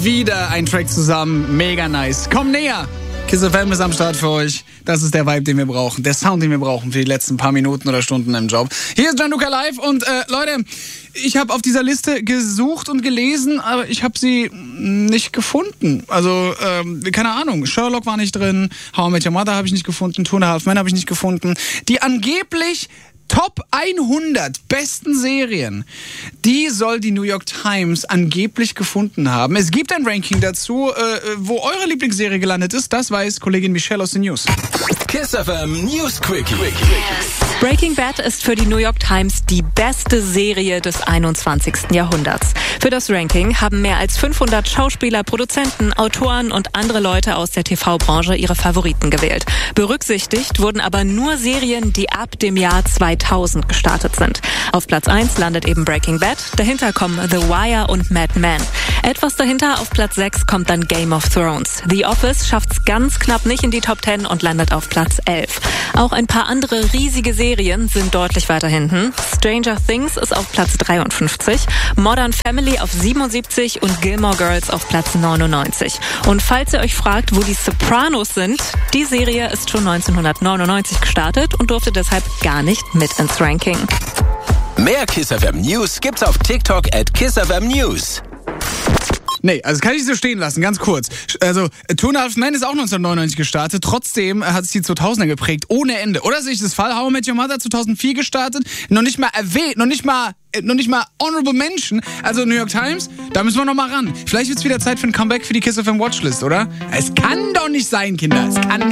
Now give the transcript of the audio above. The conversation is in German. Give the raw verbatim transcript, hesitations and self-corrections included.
wieder ein Track zusammen. Mega nice. Komm näher. Kiss F M ist am Start für euch. Das ist der Vibe, den wir brauchen. Der Sound, den wir brauchen für die letzten paar Minuten oder Stunden im Job. Hier ist Gianluca Live und äh, Leute, ich habe auf dieser Liste gesucht und gelesen, aber ich habe sie nicht gefunden. Also, ähm, keine Ahnung. Sherlock war nicht drin, How I Met Your Mother habe ich nicht gefunden, Two and a Half Men habe ich nicht gefunden. Die angeblich Top hundert besten Serien, die soll die New York Times angeblich gefunden haben. Es gibt ein Ranking dazu, äh, wo eure Lieblingsserie gelandet ist. Das weiß Kollegin Michelle aus den News. Kiss F M News Quickie. Breaking Bad ist für die New York Times die beste Serie des einundzwanzigsten Jahrhunderts. Für das Ranking haben mehr als fünfhundert Schauspieler, Produzenten, Autoren und andere Leute aus der T V-Branche ihre Favoriten gewählt. Berücksichtigt wurden aber nur Serien, die ab dem Jahr zweitausend gestartet sind. Auf Platz eins landet eben Breaking Bad, dahinter kommen The Wire und Mad Men. Etwas dahinter auf Platz sechs kommt dann Game of Thrones. The Office schafft's ganz knapp nicht in die Top zehn und landet auf Platz elf. Auch ein paar andere riesige Serien sind deutlich weiter hinten. Stranger Things ist auf Platz dreiundfünfzig, Modern Family auf siebenundsiebzig und Gilmore Girls auf Platz neunundneunzig. Und falls ihr euch fragt, wo die Sopranos sind, die Serie ist schon neunzehnhundertneunundneunzig gestartet und durfte deshalb gar nicht mit ins Ranking. Mehr Kiss F M News gibt's auf TikTok at Kiss F M News. Nee, also das kann ich nicht so stehen lassen, ganz kurz. Also, Two and a Half Men ist auch neunzehnhundertneunundneunzig gestartet, trotzdem hat es die zweitausender geprägt, ohne Ende. Oder sehe ich das Fall? How I Met Your Mother zweitausendvier gestartet, noch nicht mal erwähnt, noch nicht mal, noch nicht mal Honorable Mention. Also New York Times, da müssen wir noch mal ran. Vielleicht wird's wieder Zeit für ein Comeback für die Kiss F M Watchlist, oder? Es kann doch nicht sein, Kinder, es kann